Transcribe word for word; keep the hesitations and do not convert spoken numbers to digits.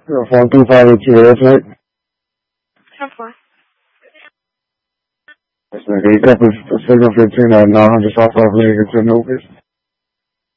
Phone two five eight two, that's right. ten four. That's right. You got the signal fifteen at nine hundred South Five Lane, it's in Opus.